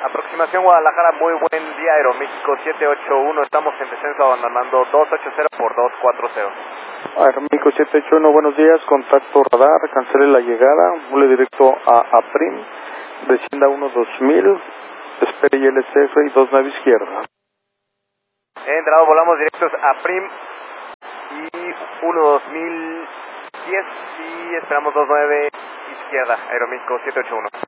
Aproximación Guadalajara, muy buen día, Aeroméxico 781, estamos en descenso abandonando 280 por 240. Aeroméxico 781, buenos días, contacto radar, cancele la llegada, vuelo directo a APRIM, descienda 2000, espere ILCF y 29 izquierda. Entrado, volamos directos a PRIM y 2010 y esperamos 29 izquierda, Aeroméxico 781.